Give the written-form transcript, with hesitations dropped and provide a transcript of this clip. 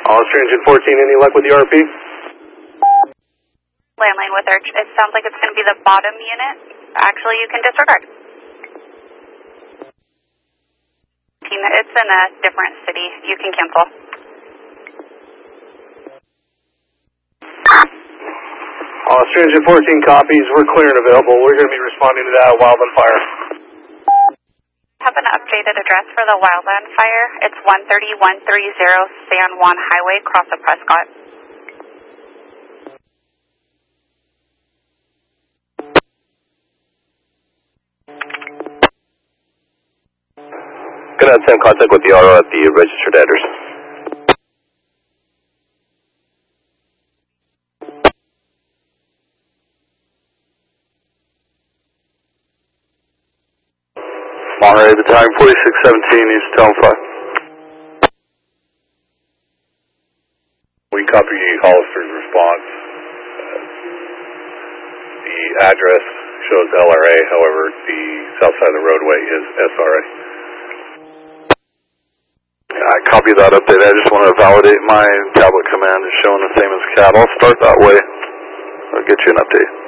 Transient 14, any luck with the RP? Landline with Arch. It sounds like it's going to be the bottom unit. Actually, you can disregard. It's in a different city. You can cancel. Transient 14 copies. We're clear and available. We're going to be responding to that wildland fire. Have an updated address for the wildland fire. It's 13130 San Juan Highway, cross of Prescott. Gonna have contact with the RO at the registered address. Monterey, the time 4617, East Town 5. We copy Hollister's response. The address shows LRA, however, the south side of the roadway is SRA. I copy that update. I just want to validate my tablet command is showing the same as CAT. I'll start that way. I'll get you an update.